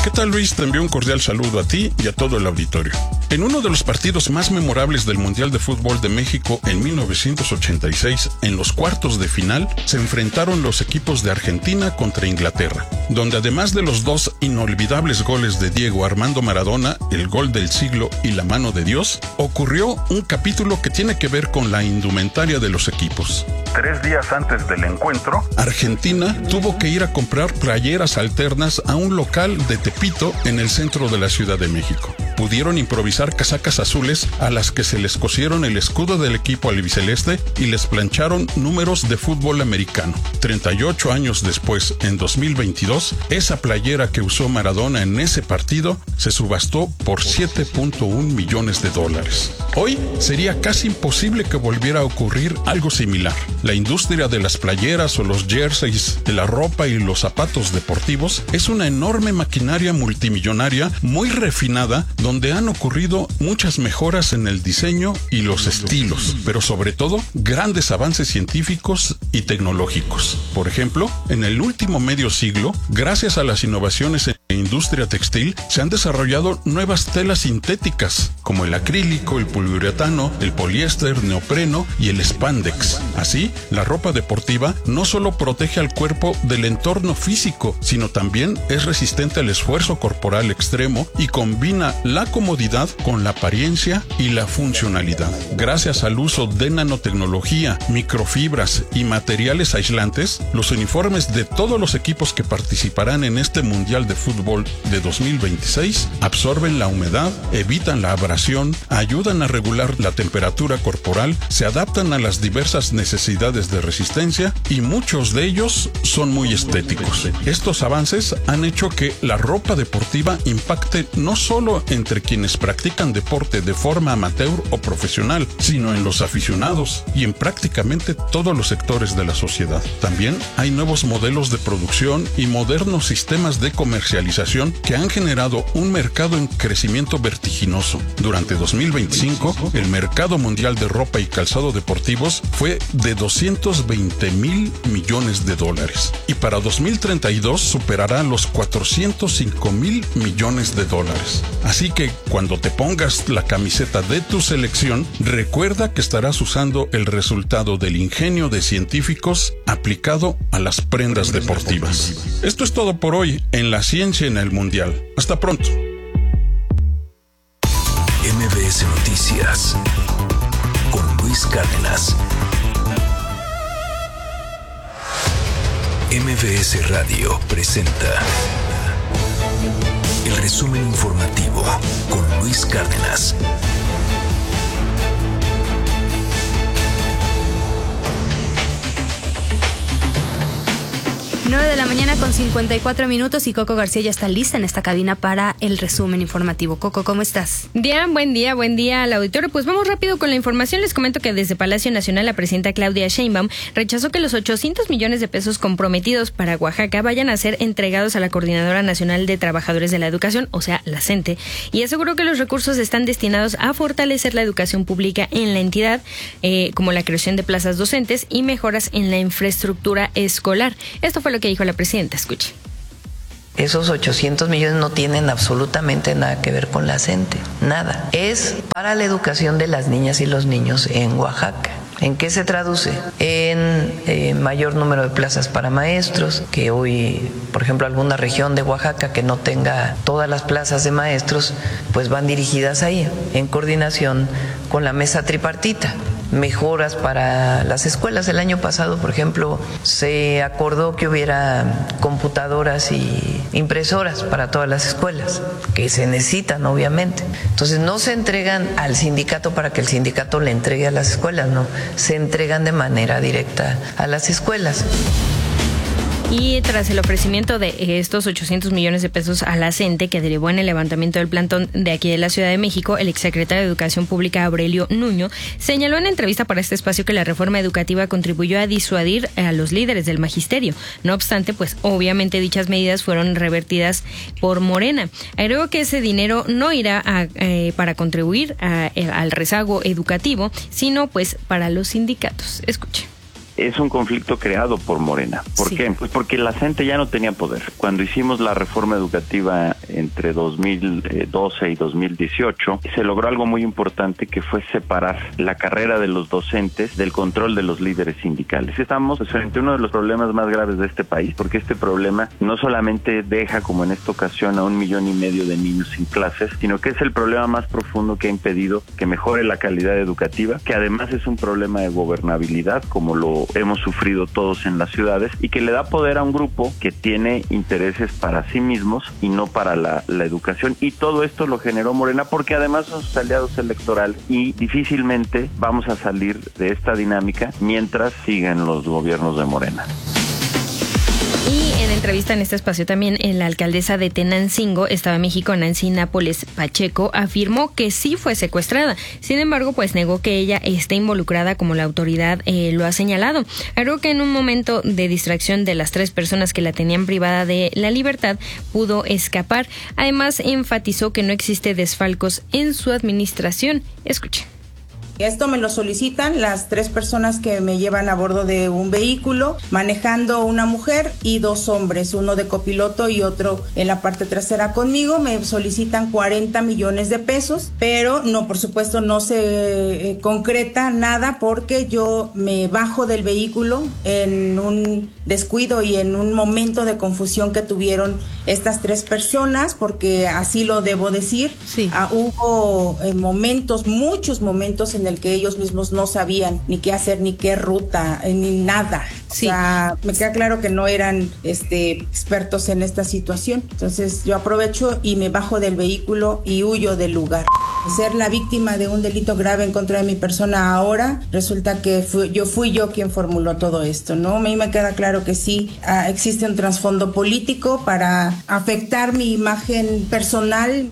¿Qué tal, Luis? Te envío un cordial saludo a ti y a todo el auditorio. En uno de los partidos más memorables del Mundial de Fútbol de México en 1986, en los cuartos de final, se enfrentaron los equipos de Argentina contra Inglaterra, donde además de los dos inolvidables goles de Diego Armando Maradona, el gol del siglo y la mano de Dios, ocurrió un capítulo que tiene que ver con la indumentaria de los equipos. 3 días antes del encuentro, Argentina tuvo que ir a comprar playeras alternas a un local de Tepito en el centro de la Ciudad de México. Pudieron improvisar casacas azules a las que se les cosieron el escudo del equipo albiceleste y les plancharon números de fútbol americano. 38 años después, en 2022, esa playera que usó Maradona en ese partido se subastó por $7.1 millones. Hoy sería casi imposible que volviera a ocurrir algo similar. La industria de las playeras o los jerseys, de la ropa y los zapatos deportivos es una enorme maquinaria multimillonaria muy refinada donde han ocurrido muchas mejoras en el diseño y los estilos, pero sobre todo grandes avances científicos y tecnológicos. Por ejemplo, en el último medio siglo, gracias a las innovaciones en la industria textil, se han desarrollado nuevas telas sintéticas como el acrílico, el poliuretano, el poliéster, neopreno y el spandex. Así, la ropa deportiva no solo protege al cuerpo del entorno físico, sino también es resistente al esfuerzo corporal extremo y combina la comodidad con la apariencia y la funcionalidad. Gracias al uso de nanotecnología, microfibras y materiales aislantes, los uniformes de todos los equipos que participarán en este Mundial de Fútbol de 2026 absorben la humedad, evitan la abrasión, ayudan a regular la temperatura corporal, se adaptan a las diversas necesidades de resistencia y muchos de ellos son muy estéticos. Estos avances han hecho que la ropa deportiva impacte no solo entre quienes practican deporte de forma amateur o profesional, sino en los aficionados y en prácticamente todos los sectores de la sociedad. También hay nuevos modelos de producción y modernos sistemas de comercialización que han generado un mercado en crecimiento vertiginoso. Durante 2025, el mercado mundial de ropa y calzado deportivos fue de $220,000 millones y para 2032 superará los $405,000 millones. Así que cuando te pongas la camiseta de tu selección, recuerda que estarás usando el resultado del ingenio de científicos aplicado a las prendas deportivas. Esto es todo por hoy en La Ciencia en el Mundial. Hasta pronto. MBS Noticias con Luis Cárdenas. MBS Radio presenta el resumen informativo con Luis Cárdenas. 9 de la mañana con 54 minutos y Coco García ya está lista en esta cabina para el resumen informativo. Coco, ¿cómo estás? Bien, buen día al auditorio. Pues vamos rápido con la información. Les comento que desde Palacio Nacional la presidenta Claudia Sheinbaum rechazó que los 800 millones de pesos comprometidos para Oaxaca vayan a ser entregados a la Coordinadora Nacional de Trabajadores de la Educación, o sea, la CENTE, y aseguró que los recursos están destinados a fortalecer la educación pública en la entidad, como la creación de plazas docentes y mejoras en la infraestructura escolar. Esto fue lo que dijo la presidenta. Escuche. Esos 800 millones no tienen absolutamente nada que ver con la CENTE, nada. Es para la educación de las niñas y los niños en Oaxaca. ¿En qué se traduce? En mayor número de plazas para maestros, que hoy, por ejemplo, alguna región de Oaxaca que no tenga todas las plazas de maestros, pues van dirigidas ahí, en coordinación con la mesa tripartita. Mejoras para las escuelas. El año pasado, por ejemplo, se acordó que hubiera computadoras y impresoras para todas las escuelas, que se necesitan, obviamente. Entonces, no se entregan al sindicato para que el sindicato le entregue a las escuelas, no, se entregan de manera directa a las escuelas. Y tras el ofrecimiento de estos 800 millones de pesos a la CENTE, que derivó en el levantamiento del plantón de aquí de la Ciudad de México, el exsecretario de Educación Pública, Aurelio Nuño, señaló en entrevista para este espacio que la reforma educativa contribuyó a disuadir a los líderes del magisterio. No obstante, pues obviamente dichas medidas fueron revertidas por Morena. Agregó que ese dinero no irá para contribuir al rezago educativo, sino pues para los sindicatos. Escuche. es un conflicto creado por Morena. ¿Por qué? Pues porque la CENTE ya no tenía poder. Cuando hicimos la reforma educativa entre 2012 y 2018, se logró algo muy importante, que fue separar la carrera de los docentes del control de los líderes sindicales. Estamos frente a uno de los problemas más graves de este país, porque este problema no solamente deja, como en esta ocasión, a 1,5 millones de niños sin clases, sino que es el problema más profundo que ha impedido que mejore la calidad educativa, que además es un problema de gobernabilidad, como lo hemos sufrido todos en las ciudades, y que le da poder a un grupo que tiene intereses para sí mismos y no para la educación. Y todo esto lo generó Morena, porque además son sus aliados electorales, y difícilmente vamos a salir de esta dinámica mientras sigan los gobiernos de Morena. Y en entrevista en este espacio también, la alcaldesa de Tenancingo, Estado de México, Nancy Nápoles Pacheco, afirmó que sí fue secuestrada. Sin embargo, pues negó que ella esté involucrada, como la autoridad lo ha señalado. Agregó que en un momento de distracción de las 3 personas que la tenían privada de la libertad, pudo escapar. Además, enfatizó que no existe desfalcos en su administración. Escuche. Esto me lo solicitan las 3 personas que me llevan a bordo de un vehículo, manejando una mujer y 2 hombres, uno de copiloto y otro en la parte trasera conmigo. Me solicitan 40 millones de pesos, pero no, por supuesto, no se concreta nada, porque yo me bajo del vehículo en un descuido y en un momento de confusión que tuvieron estas 3 personas, porque así lo debo decir. Hubo momentos, muchos momentos en el que ellos mismos no sabían ni qué hacer, ni qué ruta, ni nada. O sea, me queda claro que no eran expertos en esta situación. Entonces yo aprovecho y me bajo del vehículo y huyo del lugar. Ser la víctima de un delito grave en contra de mi persona ahora, resulta que fui yo quien formuló todo esto, ¿no? A mí me queda claro que sí, existe un trasfondo político para afectar mi imagen personal.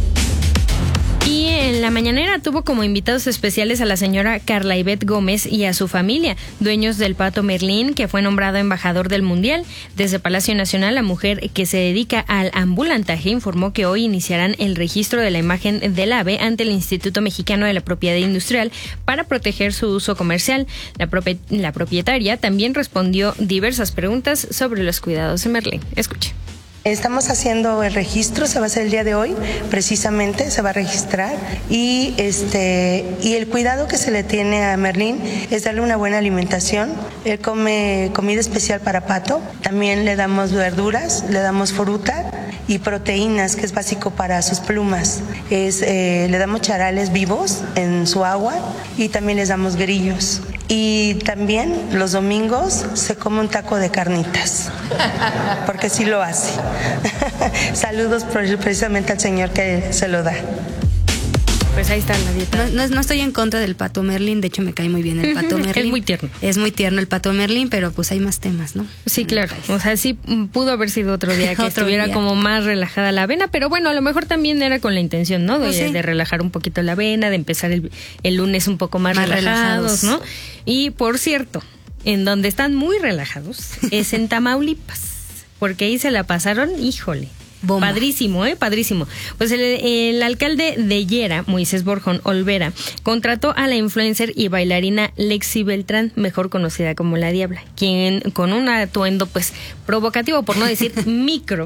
Y en la mañanera tuvo como invitados especiales a la señora Carla Ivette Gómez y a su familia, dueños del Pato Merlín, que fue nombrado embajador del Mundial. Desde Palacio Nacional, la mujer que se dedica al ambulantaje informó que hoy iniciarán el registro de la imagen del ave ante el Instituto Mexicano de la Propiedad Industrial para proteger su uso comercial. La propietaria también respondió diversas preguntas sobre los cuidados de Merlín. Escuche. Estamos haciendo el registro, se va a hacer el día de hoy, precisamente se va a registrar y el cuidado que se le tiene a Merlín es darle una buena alimentación. Él come comida especial para Pato, también le damos verduras, le damos fruta y proteínas, que es básico para sus plumas. Le damos charales vivos en su agua y también les damos grillos. Y también los domingos se come un taco de carnitas, porque sí lo hace. Saludos precisamente al señor que se lo da. Pues ahí está la dieta. No estoy en contra del Pato Merlín, de hecho me cae muy bien el Pato Merlín. Es muy tierno. Es muy tierno el Pato Merlín, pero pues hay más temas, ¿no? Sí, claro. O sea, sí pudo haber sido otro día que estuviera como más relajada la vena, pero bueno, a lo mejor también era con la intención, ¿no? De relajar un poquito la vena, de empezar el lunes un poco más relajados, ¿no? Y por cierto, en donde están muy relajados es en Tamaulipas, porque ahí se la pasaron, híjole. Bomba. Padrísimo, padrísimo. Pues el alcalde de Yera, Moisés Borjón Olvera, contrató a la influencer y bailarina Lexi Beltrán, mejor conocida como La Diabla, quien con un atuendo pues provocativo, por no decir micro,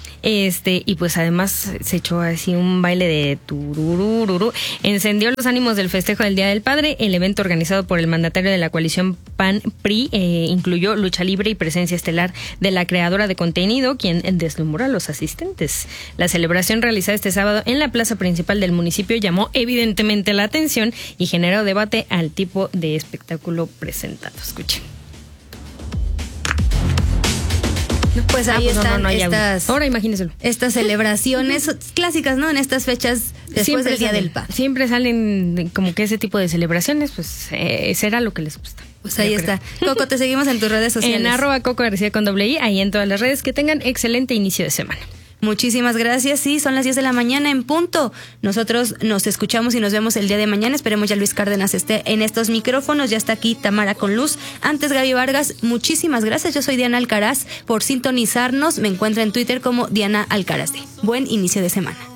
y pues además se echó así un baile de tururururu, encendió los ánimos del festejo del Día del Padre. El evento, organizado por el mandatario de la coalición PAN-PRI, incluyó lucha libre y presencia estelar de la creadora de contenido, quien deslumbró a los asistentes. La celebración, realizada este sábado en la plaza principal del municipio, llamó evidentemente la atención y generó debate al tipo de espectáculo presentado. Escuchen. Pues ahí están ahora imagínenselo. Estas celebraciones clásicas, ¿no? En estas fechas después del Día del Padre. Siempre salen como que ese tipo de celebraciones, pues será lo que les gusta. Pues ahí está. Coco, te seguimos en tus redes sociales. En @Coco García con @I, ahí en todas las redes. Que tengan excelente inicio de semana. Muchísimas gracias. Sí, son las 10 de la mañana en punto. Nosotros nos escuchamos y nos vemos el día de mañana. Esperemos ya Luis Cárdenas esté en estos micrófonos. Ya está aquí Tamara con luz. Antes, Gaby Vargas, muchísimas gracias. Yo soy Diana Alcaraz por sintonizarnos. Me encuentra en Twitter como Diana Alcaraz. Buen inicio de semana.